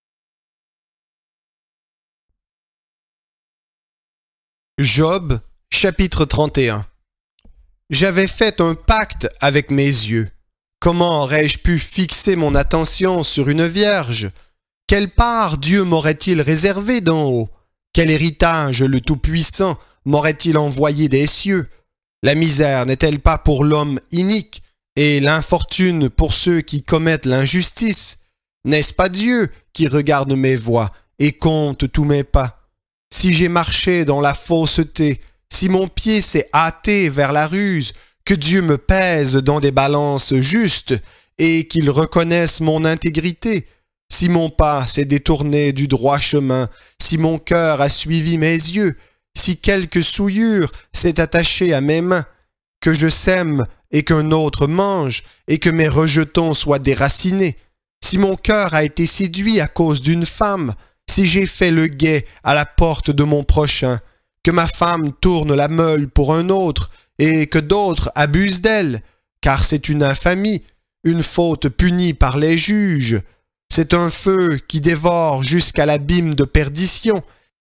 Job, chapitre 31. J'avais fait un pacte avec mes yeux. Comment aurais-je pu fixer mon attention sur une vierge? Quelle part Dieu m'aurait-il réservée d'en haut? Quel héritage le Tout-Puissant m'aurait-il envoyé des cieux? La misère n'est-elle pas pour l'homme inique, et l'infortune pour ceux qui commettent l'injustice? N'est-ce pas Dieu qui regarde mes voies et compte tous mes pas? Si j'ai marché dans la fausseté, si mon pied s'est hâté vers la ruse, que Dieu me pèse dans des balances justes, et qu'il reconnaisse mon intégrité. Si mon pas s'est détourné du droit chemin, si mon cœur a suivi mes yeux, si quelque souillure s'est attachée à mes mains, que je sème et qu'un autre mange, et que mes rejetons soient déracinés, si mon cœur a été séduit à cause d'une femme, si j'ai fait le guet à la porte de mon prochain, que ma femme tourne la meule pour un autre, et que d'autres abusent d'elle, car c'est une infamie, une faute punie par les juges. C'est un feu qui dévore jusqu'à l'abîme de perdition,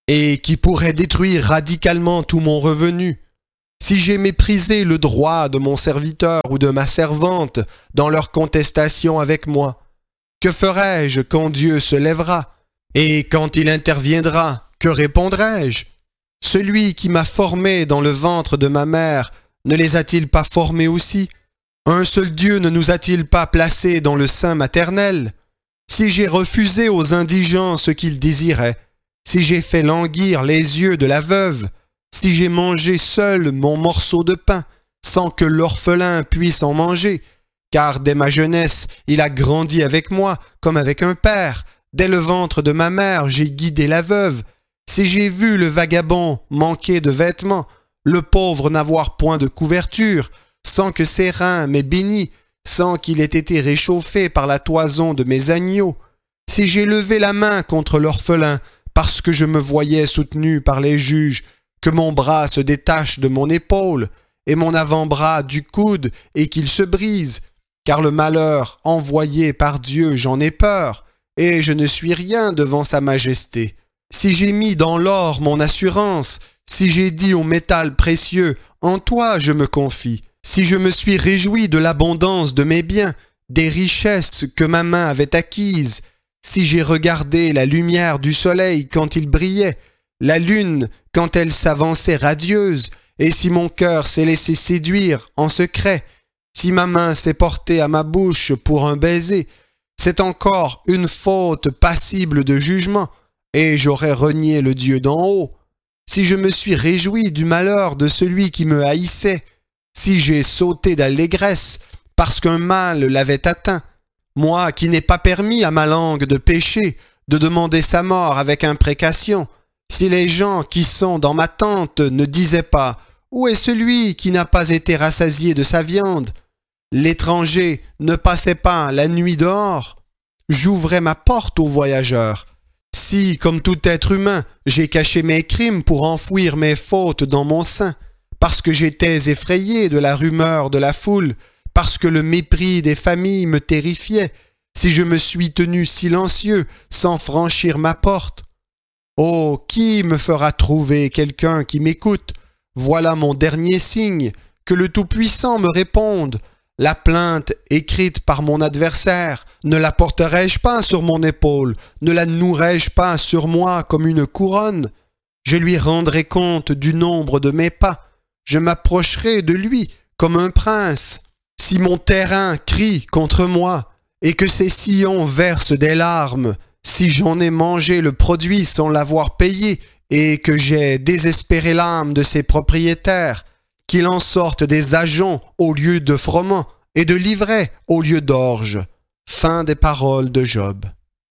et qui pourrait détruire radicalement tout mon revenu. Si j'ai méprisé le droit de mon serviteur ou de ma servante dans leur contestation avec moi, que ferai-je quand Dieu se lèvera? Et quand il interviendra, que répondrai-je? Celui qui m'a formé dans le ventre de ma mère, ne les a-t-il pas formés aussi? Un seul Dieu ne nous a-t-il pas placés dans le sein maternel? Si j'ai refusé aux indigents ce qu'ils désiraient, si j'ai fait languir les yeux de la veuve, si j'ai mangé seul mon morceau de pain, sans que l'orphelin puisse en manger, car dès ma jeunesse, il a grandi avec moi comme avec un père, dès le ventre de ma mère, j'ai guidé la veuve, si j'ai vu le vagabond manquer de vêtements, le pauvre n'avoir point de couverture, sans que ses reins m'aient béni, sans qu'il ait été réchauffé par la toison de mes agneaux, si j'ai levé la main contre l'orphelin, parce que je me voyais soutenu par les juges, que mon bras se détache de mon épaule, et mon avant-bras du coude, et qu'il se brise, car le malheur envoyé par Dieu, j'en ai peur, et je ne suis rien devant sa majesté. Si j'ai mis dans l'or mon assurance, si j'ai dit au métal précieux, en toi je me confie, si je me suis réjoui de l'abondance de mes biens, des richesses que ma main avait acquises, si j'ai regardé la lumière du soleil quand il brillait, la lune quand elle s'avançait radieuse, et si mon cœur s'est laissé séduire en secret, si ma main s'est portée à ma bouche pour un baiser, c'est encore une faute passible de jugement, et j'aurais renié le Dieu d'en haut. Si je me suis réjoui du malheur de celui qui me haïssait, si j'ai sauté d'allégresse parce qu'un mal l'avait atteint, moi qui n'ai pas permis à ma langue de pécher, de demander sa mort avec imprécation, si les gens qui sont dans ma tente ne disaient pas « Où est celui qui n'a pas été rassasié de sa viande ?» L'étranger ne passait pas la nuit dehors, j'ouvrais ma porte aux voyageurs. Si, comme tout être humain, j'ai caché mes crimes pour enfouir mes fautes dans mon sein, parce que j'étais effrayé de la rumeur de la foule, parce que le mépris des familles me terrifiait, si je me suis tenu silencieux sans franchir ma porte. Oh, qui me fera trouver quelqu'un qui m'écoute? Voilà mon dernier signe, que le Tout-Puissant me réponde. La plainte écrite par mon adversaire, ne la porterai-je pas sur mon épaule? Ne la nouerai-je pas sur moi comme une couronne? Je lui rendrai compte du nombre de mes pas. Je m'approcherai de lui comme un prince. Si mon terrain crie contre moi et que ses sillons versent des larmes, si j'en ai mangé le produit sans l'avoir payé et que j'ai désespéré l'âme de ses propriétaires, qu'il en sorte des ajoncs au lieu de froment et de livrets au lieu d'orge. Fin des paroles de Job.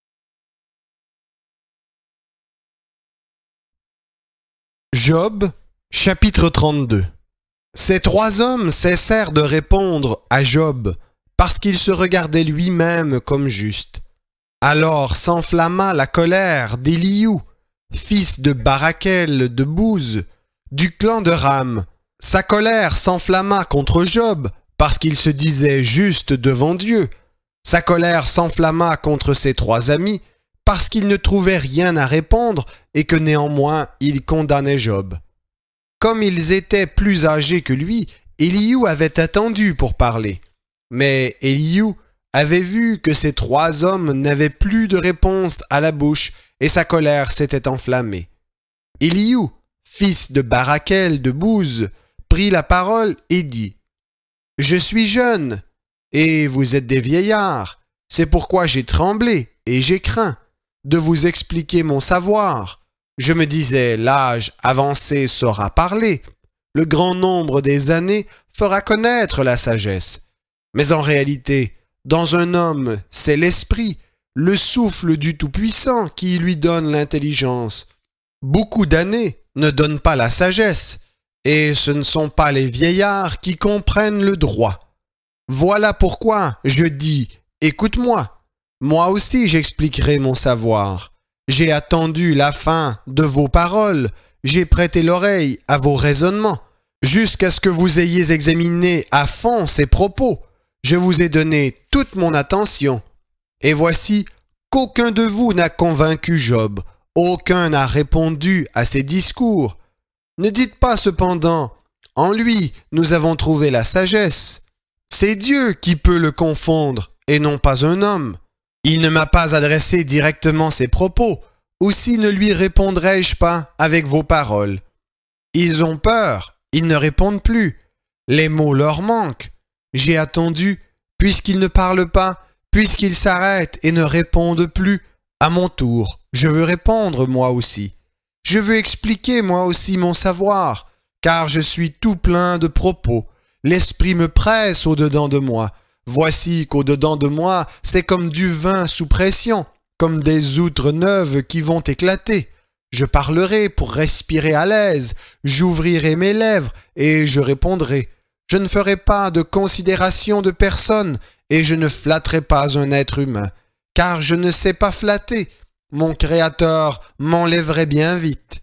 Job, chapitre 32. Ces trois hommes cessèrent de répondre à Job parce qu'il se regardait lui-même comme juste. Alors s'enflamma la colère d'Éliou, fils de Barakel de Bouz, du clan de Ram. Sa colère s'enflamma contre Job parce qu'il se disait juste devant Dieu. Sa colère s'enflamma contre ses trois amis parce qu'ils ne trouvaient rien à répondre et que néanmoins ils condamnaient Job. Comme ils étaient plus âgés que lui, Éliou avait attendu pour parler. Mais Éliou avait vu que ces trois hommes n'avaient plus de réponse à la bouche et sa colère s'était enflammée. Éliou, fils de Barakel de Bouz, prit la parole et dit « Je suis jeune, et vous êtes des vieillards, c'est pourquoi j'ai tremblé et j'ai craint de vous expliquer mon savoir. Je me disais, l'âge avancé saura parler, le grand nombre des années fera connaître la sagesse. Mais en réalité, dans un homme, c'est l'esprit, le souffle du Tout-Puissant qui lui donne l'intelligence. Beaucoup d'années ne donnent pas la sagesse, et ce ne sont pas les vieillards qui comprennent le droit. Voilà pourquoi je dis, écoute-moi, moi aussi j'expliquerai mon savoir. J'ai attendu la fin de vos paroles, j'ai prêté l'oreille à vos raisonnements, jusqu'à ce que vous ayez examiné à fond ces propos. Je vous ai donné toute mon attention. Et voici qu'aucun de vous n'a convaincu Job, aucun n'a répondu à ses discours. Ne dites pas cependant, en lui nous avons trouvé la sagesse. C'est Dieu qui peut le confondre, et non pas un homme. Il ne m'a pas adressé directement ses propos, aussi ne lui répondrai-je pas avec vos paroles. Ils ont peur, ils ne répondent plus. Les mots leur manquent. J'ai attendu, puisqu'ils ne parlent pas, puisqu'ils s'arrêtent et ne répondent plus. À mon tour, je veux répondre moi aussi. Je veux expliquer moi aussi mon savoir, car je suis tout plein de propos. L'esprit me presse au-dedans de moi. Voici qu'au-dedans de moi, c'est comme du vin sous pression, comme des outres neuves qui vont éclater. Je parlerai pour respirer à l'aise, j'ouvrirai mes lèvres et je répondrai. Je ne ferai pas de considération de personne et je ne flatterai pas un être humain, car je ne sais pas flatter. Mon Créateur m'enlèverait bien vite.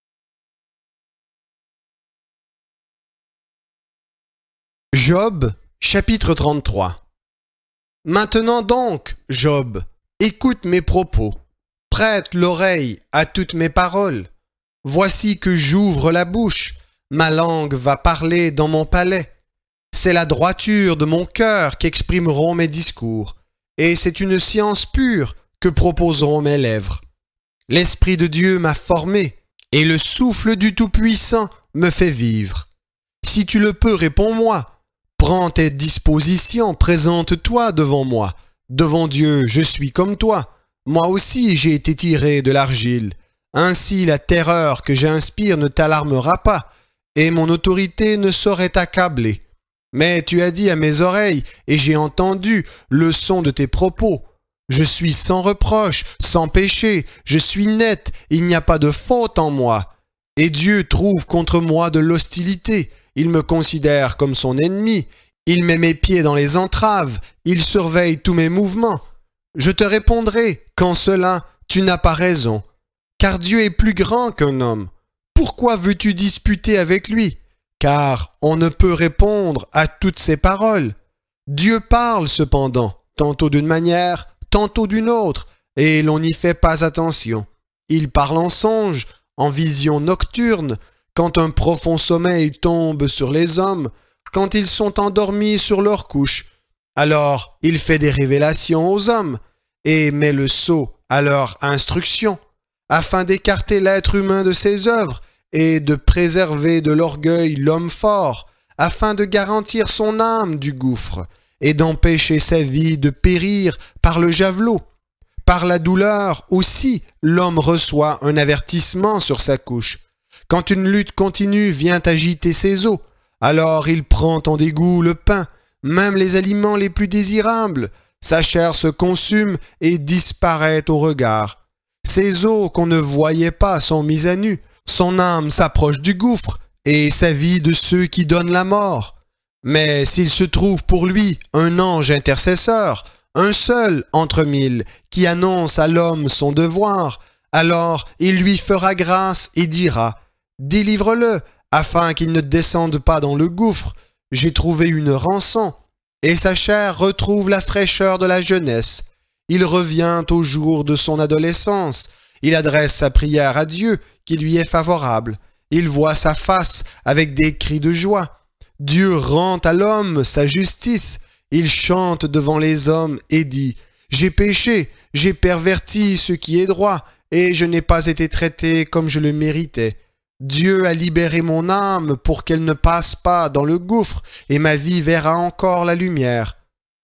Job, chapitre 33. Maintenant donc, Job, écoute mes propos, prête l'oreille à toutes mes paroles. Voici que j'ouvre la bouche, ma langue va parler dans mon palais. C'est la droiture de mon cœur qu'exprimeront mes discours, et c'est une science pure que proposeront mes lèvres. L'Esprit de Dieu m'a formé, et le souffle du Tout-Puissant me fait vivre. Si tu le peux, réponds-moi. Prends tes dispositions, présente-toi devant moi. Devant Dieu, je suis comme toi. Moi aussi, j'ai été tiré de l'argile. Ainsi, la terreur que j'inspire ne t'alarmera pas, et mon autorité ne saurait t'accabler. Mais tu as dit à mes oreilles, et j'ai entendu le son de tes propos. Je suis sans reproche, sans péché, je suis net, il n'y a pas de faute en moi. Et Dieu trouve contre moi de l'hostilité, il me considère comme son ennemi, il met mes pieds dans les entraves, il surveille tous mes mouvements. Je te répondrai qu'en cela tu n'as pas raison, car Dieu est plus grand qu'un homme. Pourquoi veux-tu disputer avec lui? Car on ne peut répondre à toutes ses paroles. Dieu parle cependant, tantôt d'une manière, tantôt d'une autre, et l'on n'y fait pas attention. Il parle en songe, en vision nocturne, quand un profond sommeil tombe sur les hommes, quand ils sont endormis sur leur couche. Alors il fait des révélations aux hommes, et met le sceau à leur instruction, afin d'écarter l'être humain de ses œuvres, et de préserver de l'orgueil l'homme fort, afin de garantir son âme du gouffre, et d'empêcher sa vie de périr par le javelot. Par la douleur aussi, l'homme reçoit un avertissement sur sa couche. Quand une lutte continue vient agiter ses os, alors il prend en dégoût le pain, même les aliments les plus désirables. Sa chair se consume et disparaît au regard. Ses os qu'on ne voyait pas sont mis à nu. Son âme s'approche du gouffre, et sa vie de ceux qui donnent la mort. Mais s'il se trouve pour lui un ange intercesseur, un seul entre mille, qui annonce à l'homme son devoir, alors il lui fera grâce et dira « Délivre-le, afin qu'il ne descende pas dans le gouffre. J'ai trouvé une rançon. » Et sa chair retrouve la fraîcheur de la jeunesse. Il revient au jour de son adolescence. Il adresse sa prière à Dieu, qui lui est favorable. Il voit sa face avec des cris de joie. Dieu rend à l'homme sa justice. Il chante devant les hommes et dit « J'ai péché, j'ai perverti ce qui est droit, et je n'ai pas été traité comme je le méritais. Dieu a libéré mon âme pour qu'elle ne passe pas dans le gouffre, et ma vie verra encore la lumière.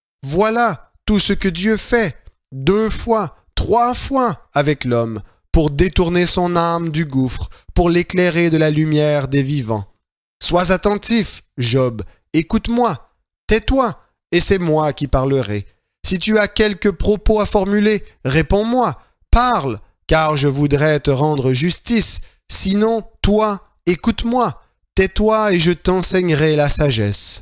Voilà tout ce que Dieu fait, 2 fois, 3 fois avec l'homme, pour détourner son âme du gouffre, pour l'éclairer de la lumière des vivants. Sois attentif, Job, écoute-moi, tais-toi, et c'est moi qui parlerai. Si tu as quelques propos à formuler, réponds-moi, parle, car je voudrais te rendre justice. Sinon, toi, écoute-moi, tais-toi et je t'enseignerai la sagesse.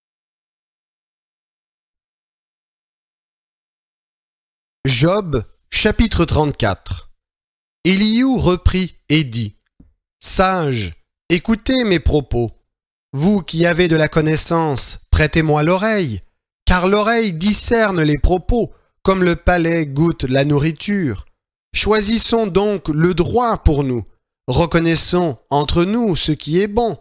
Job, chapitre 34. Élihu reprit et dit « Sages, écoutez mes propos. Vous qui avez de la connaissance, prêtez-moi l'oreille, car l'oreille discerne les propos, comme le palais goûte la nourriture. Choisissons donc le droit pour nous. Reconnaissons entre nous ce qui est bon.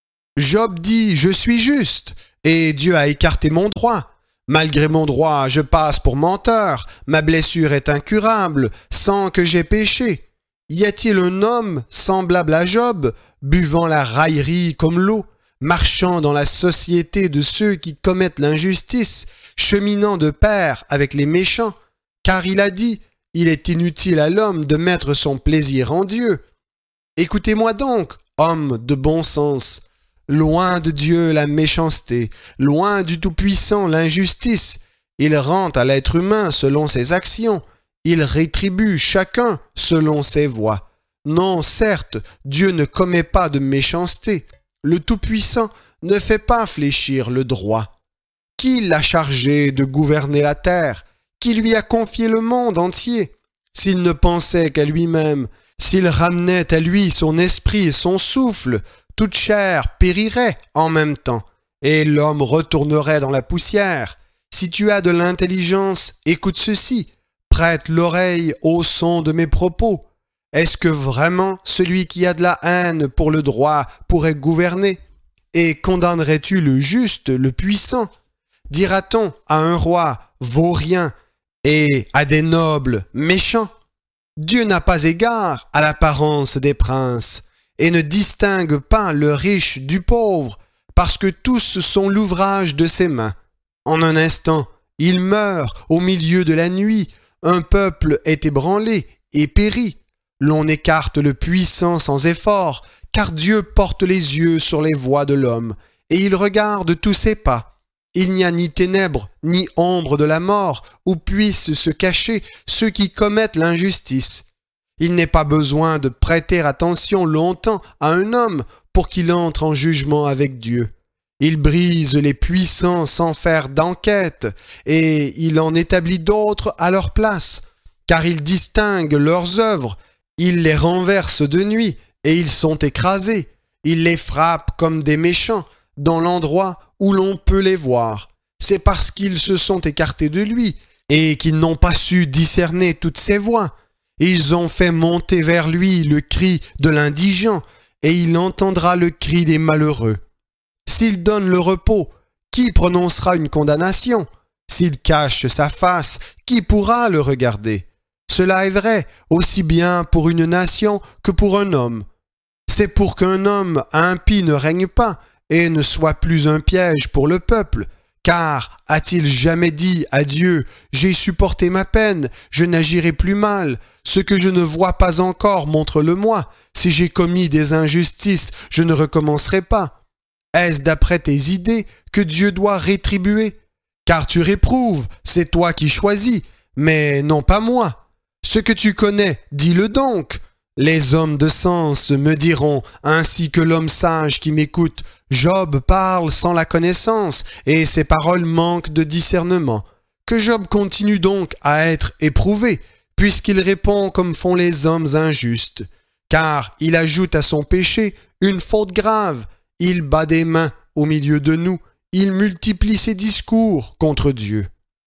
Job dit « Je suis juste » et Dieu a écarté mon droit. Malgré mon droit, je passe pour menteur. Ma blessure est incurable, sans que j'aie péché. Y a-t-il un homme semblable à Job, buvant la raillerie comme l'eau, marchant dans la société de ceux qui commettent l'injustice, cheminant de pair avec les méchants? Car il a dit, il est inutile à l'homme de mettre son plaisir en Dieu. Écoutez-moi donc, homme de bon sens. Loin de Dieu la méchanceté, loin du Tout-Puissant l'injustice. Il rend à l'être humain selon ses actions. Il rétribue chacun selon ses voies. Non, certes, Dieu ne commet pas de méchanceté. Le Tout-Puissant ne fait pas fléchir le droit. Qui l'a chargé de gouverner la terre? Qui lui a confié le monde entier? S'il ne pensait qu'à lui-même, s'il ramenait à lui son esprit et son souffle, toute chair périrait en même temps, et l'homme retournerait dans la poussière. Si tu as de l'intelligence, écoute ceci, prête l'oreille au son de mes propos. Est-ce que vraiment celui qui a de la haine pour le droit pourrait gouverner? Et condamnerais-tu le juste, le puissant? Dira-t-on à un roi vaurien et à des nobles méchants? Dieu n'a pas égard à l'apparence des princes, et ne distingue pas le riche du pauvre, parce que tous sont l'ouvrage de ses mains. En un instant, il meurt au milieu de la nuit, un peuple est ébranlé et périt. L'on écarte le puissant sans effort, car Dieu porte les yeux sur les voies de l'homme, et il regarde tous ses pas. Il n'y a ni ténèbres, ni ombre de la mort, où puissent se cacher ceux qui commettent l'injustice. Il n'est pas besoin de prêter attention longtemps à un homme pour qu'il entre en jugement avec Dieu. Il brise les puissants sans faire d'enquête, et il en établit d'autres à leur place, car il distingue leurs œuvres, il les renverse de nuit, et ils sont écrasés. Il les frappe comme des méchants, dans l'endroit où l'on peut les voir. C'est parce qu'ils se sont écartés de lui, et qu'ils n'ont pas su discerner toutes ses voies. Ils ont fait monter vers lui le cri de l'indigent, et il entendra le cri des malheureux. S'il donne le repos, qui prononcera une condamnation? S'il cache sa face, qui pourra le regarder? Cela est vrai, aussi bien pour une nation que pour un homme. C'est pour qu'un homme impie ne règne pas, et ne soit plus un piège pour le peuple. Car a-t-il jamais dit à Dieu « J'ai supporté ma peine, je n'agirai plus mal. Ce que je ne vois pas encore, montre-le-moi. Si j'ai commis des injustices, je ne recommencerai pas. » Est-ce d'après tes idées que Dieu doit rétribuer? Car tu réprouves, c'est toi qui choisis, mais non pas moi. Ce que tu connais, dis-le donc. Les hommes de sens me diront, ainsi que l'homme sage qui m'écoute, Job parle sans la connaissance, et ses paroles manquent de discernement. Que Job continue donc à être éprouvé, puisqu'il répond comme font les hommes injustes. Car il ajoute à son péché une faute grave, il bat des mains au milieu de nous, il multiplie ses discours contre Dieu.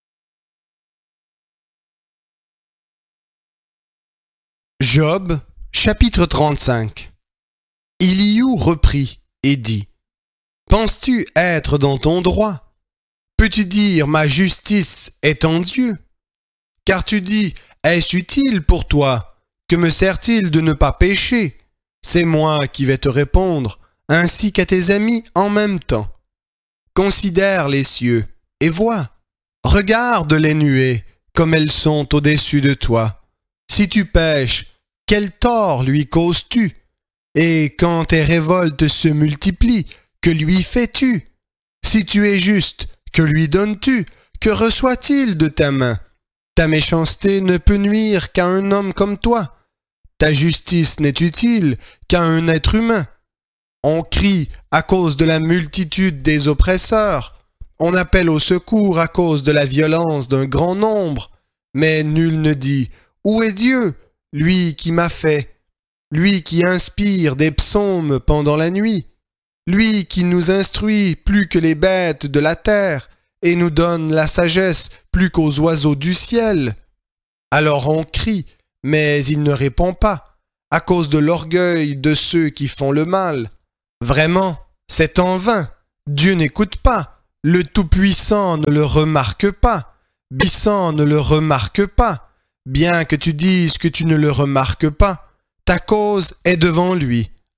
Job, chapitre 35. Élihu reprit et dit, « Penses-tu être dans ton droit? Peux-tu dire, ma justice est en Dieu? Car tu dis, est-ce utile pour toi? Que me sert-il de ne pas pécher? C'est moi qui vais te répondre, ainsi qu'à tes amis en même temps. Considère les cieux et vois, regarde les nuées comme elles sont au-dessus de toi. Si tu pèches, quel tort lui causes-tu? Et quand tes révoltes se multiplient, que lui fais-tu? Si tu es juste, que lui donnes-tu? Que reçoit-il de ta main? Ta méchanceté ne peut nuire qu'à un homme comme toi. Ta justice n'est utile qu'à un être humain. On crie à cause de la multitude des oppresseurs. On appelle au secours à cause de la violence d'un grand nombre. Mais nul ne dit « Où est Dieu, lui qui m'a fait, lui qui inspire des psaumes pendant la nuit, lui qui nous instruit plus que les bêtes de la terre et nous donne la sagesse plus qu'aux oiseaux du ciel ?» Alors on crie, mais il ne répond pas, à cause de l'orgueil de ceux qui font le mal. Vraiment, c'est en vain. Dieu n'écoute pas. Le Tout-Puissant ne le remarque pas. Bissant ne le remarque pas. Bien que tu dises que tu ne le remarques pas, ta cause est devant lui.